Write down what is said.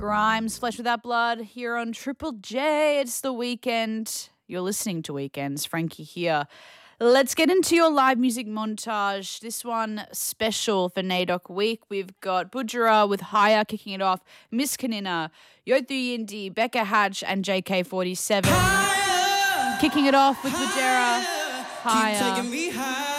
Grimes, Flesh Without Blood, here on Triple J. It's the weekend. You're listening to Weekends. Frankie here. Let's get into your live music montage. This one special for NAIDOC Week. We've got Budjerah with Higher kicking it off, Miss Kanina, Yothu Yindi, Becca Hatch, and JK47 kicking it off with Budjerah. Higher.